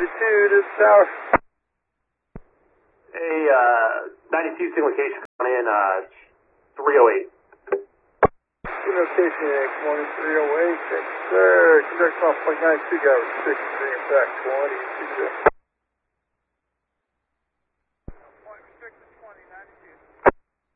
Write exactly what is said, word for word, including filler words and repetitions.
two to the tower. Hey, uh, ninety-two signal location on in, uh, three oh eight. Location X one three oh eight, yes sir. Direct off point nine two, got restricted, bring it back twenty-two.